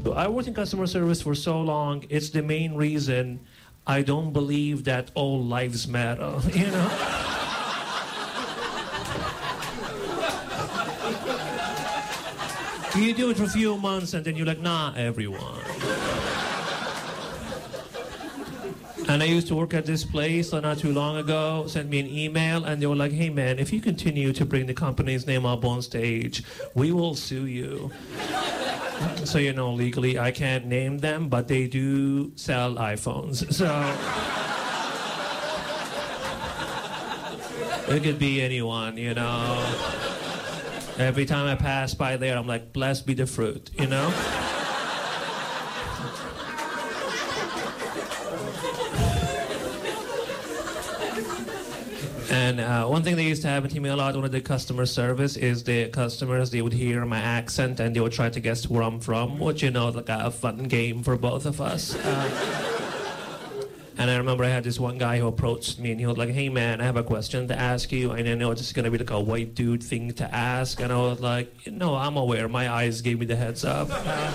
I worked in customer service for so long, it's the main reason I don't believe that all lives matter, you know? You do it for a few months and then you're like, nah, everyone. And I used to work at this place not too long ago, sent me an email, and they were like, hey man, if you continue to bring the company's name up on stage, we will sue you. So, you know, legally I can't name them, but they do sell iPhones. So it could be anyone, you know. Every time I pass by there, I'm like, blessed be the fruit, you know? And one thing that used to happen to me a lot when I did customer service is the customers, they would hear my accent and they would try to guess where I'm from, which, you know, like a fun game for both of us. And I remember I had this one guy who approached me and he was like, hey man, I have a question to ask you. And I know it's just gonna be like a white dude thing to ask. And I was like, no, I'm aware. My eyes gave me the heads up.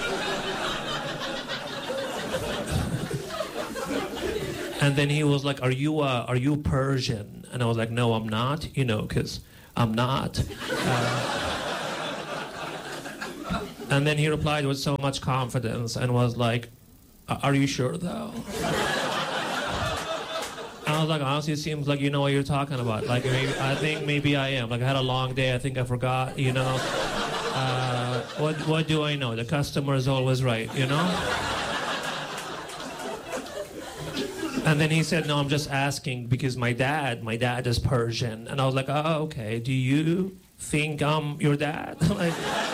And then he was like, are you Persian? And I was like, no, I'm not, you know, because I'm not. And then he replied with so much confidence and was like, are you sure though? And I was like, honestly, it seems like you know what you're talking about. Like, maybe, I think maybe I am. Like, I had a long day. I think I forgot, you know. What do I know? The customer is always right, you know? And then he said, no, I'm just asking because my dad is Persian. And I was like, oh, okay. Do you think I'm your dad? Like,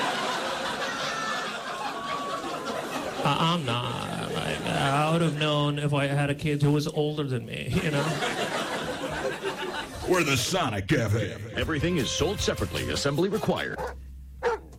I'm not. Like, I would have known if I had a kid who was older than me, you know? We're the Sonic Cafe. Everything is sold separately. Assembly required.